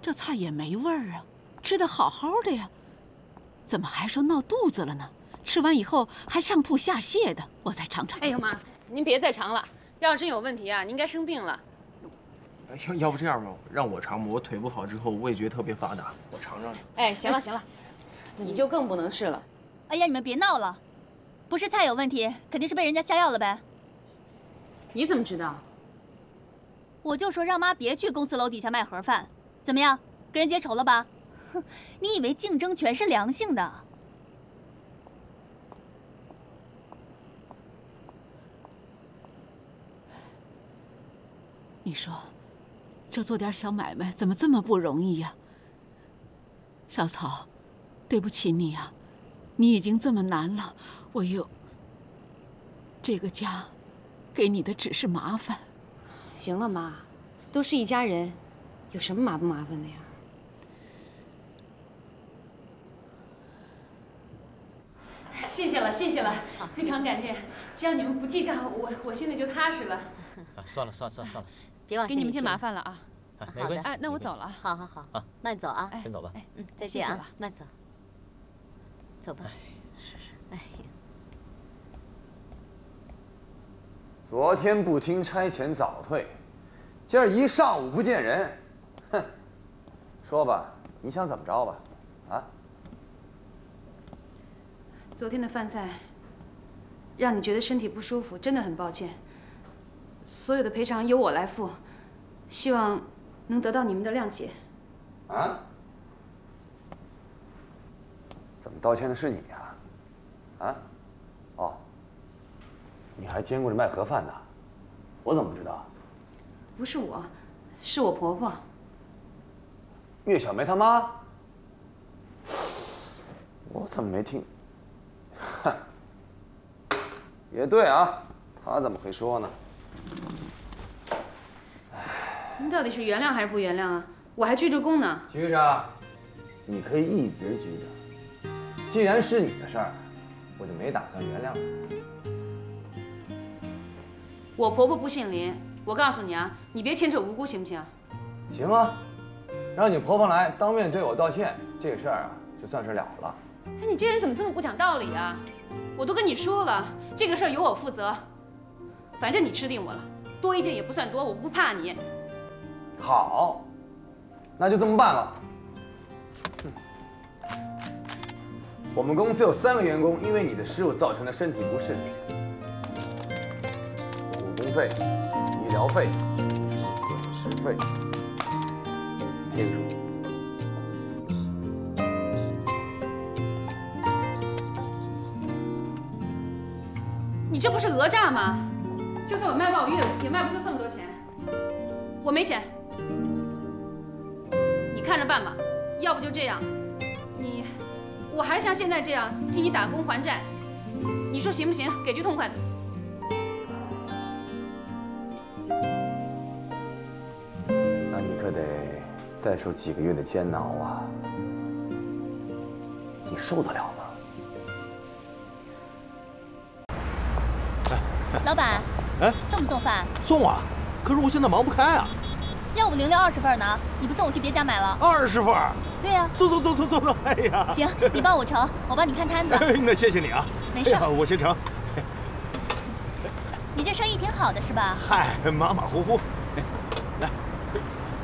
这菜也没味儿啊，吃得好好的呀，怎么还说闹肚子了呢？吃完以后还上吐下泻的，我再尝尝。 哎呀妈，您别再尝了，要是真有问题啊，您该生病了。 要不这样吧，让我尝吧，我腿不好之后味觉特别发达，我尝尝。 哎，行了行了，你就更不能试了。 哎呀，你们别闹了，不是菜有问题，肯定是被人家下药了呗。 你怎么知道？ 我就说让妈别去公司楼底下卖盒饭，怎么样，跟人结仇了吧？哼，你以为竞争全是良性的？ 你说，这做点小买卖怎么这么不容易呀？小草，对不起你呀，你已经这么难了，我又……这个家，给你的只是麻烦。 行了，妈，都是一家人，有什么麻不麻烦的呀？谢谢了，谢谢了，非常感谢。只要你们不计较，我心里就踏实了。 算了， 别往心里去。 给你们添麻烦了啊。 没关系。 哎，那我走了。 好，慢走啊。 先走吧。 再见啊，慢走。走吧。哎呀， 昨天不听差遣早退，今儿一上午不见人，哼！说吧，你想怎么着吧？啊？ 昨天的饭菜让你觉得身体不舒服，真的很抱歉。所有的赔偿由我来付，希望能得到你们的谅解。 啊？怎么道歉的是你呀？啊？哦，你还兼顾着卖盒饭呢，我怎么不知道？ 不是我，是我婆婆。 岳小梅她妈？我怎么没听？哼，也对啊，她怎么会说呢？ 您到底是原谅还是不原谅啊？我还鞠着躬呢。 拘着，你可以一直拘着。既然是你的事儿，我就没打算原谅你。 我婆婆不姓林，我告诉你啊，你别牵扯无辜，行不行？ 行啊，让你婆婆来当面对我道歉，这事儿啊就算是了了。 哎，你这人怎么这么不讲道理啊？我都跟你说了，这个事儿由我负责。反正你吃定我了，多一件也不算多，我不怕你。 好，那就这么办了。我们公司有3个员工因为你的失误造成的身体不适，误工费、医疗费、损失费，这个数。 你这不是讹诈吗？就算我卖鲍鱼，也卖不出这么多钱。我没钱，你看着办吧。要不就这样，我还是像现在这样替你打工还债，你说行不行？给句痛快的。 那你可得再受几个月的煎熬啊！你受得了吗？ 老板， 哎， 送不送饭？ 送啊，可是我现在忙不开啊。 要不零六20份呢？你不送我去别家买了。 20份？ 对呀。 送！哎呀， 行，你帮我盛，我帮你看摊子。 那谢谢你啊。 没事， 我先盛。 你这生意挺好的是吧？ 嗨，马马虎虎，